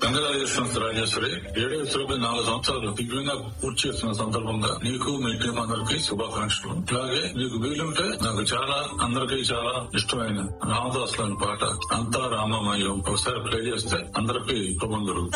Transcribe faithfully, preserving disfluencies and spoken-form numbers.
Congratulations Rajeshwari. Radio Surabhi నాలుగు సంవత్సరాలు దివ్యంగా పూర్తి చేస్తున్న సందర్భంగా నీకు మీ టీం అందరికి శుభాకాంక్షలు. అలాగే నీకు వీలుంటే నాకు చాలా అందరికీ చాలా ఇష్టమైన రామదాస్ లోని పాట అంతా రామమయం ఒకసారి ప్లే చేస్తే అందరికీ శుభం జరుగుతుంది.